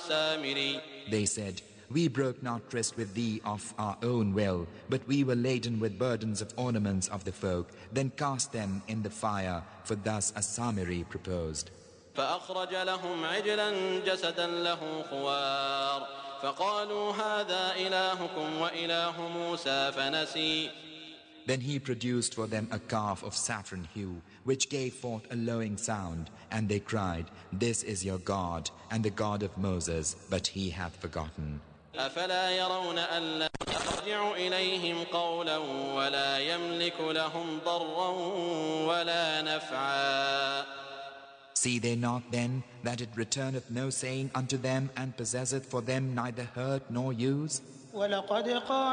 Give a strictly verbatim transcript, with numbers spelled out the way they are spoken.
السامري. They said, We broke not tryst with thee of our own will, but we were laden with burdens of ornaments of the folk, then cast them in the fire, for thus as-Samiri proposed. فأخرج لهم عجلا جسدا له خوار فقالوا هذا إلهكم وإله موسى فنسي. Then he produced for them a calf of saffron hue, which gave forth a lowing sound, and they cried, This is your God, and the God of Moses, but he hath forgotten. أفلا يرون ألا يرجع إليهم قولا ولا يملك لهم ضرا ولا نفعا. See they not then that it returneth no saying unto them, and possesseth for them neither hurt nor use? وَلَقَدْ قَالَ